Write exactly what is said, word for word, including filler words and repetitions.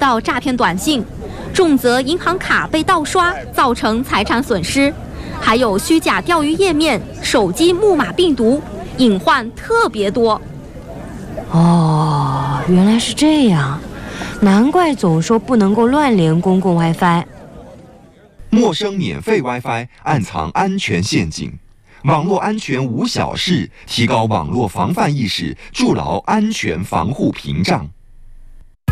到诈骗短信，重则银行卡被盗刷，造成财产损失，还有虚假钓鱼页面、手机木马病毒，隐患特别多。 哦，原来是这样，难怪总说不能够乱连公共 WiFi。 陌生免费 WiFi 暗藏安全陷阱，网络安全无小事，提高网络防范意识，筑牢安全防护屏障。